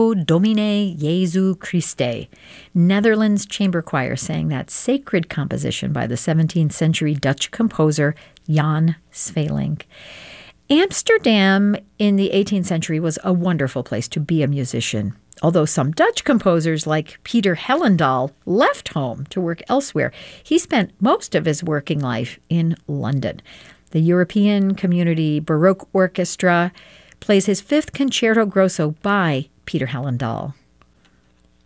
O Domine Jesu Christe. Netherlands Chamber Choir sang that sacred composition by the 17th century Dutch composer Jan Sweelinck. Amsterdam in the 18th century was a wonderful place to be a musician. Although some Dutch composers like Peter Hellendaal left home to work elsewhere, he spent most of his working life in London. The European Community Baroque Orchestra plays his fifth Concerto Grosso by Peter Hellendaal.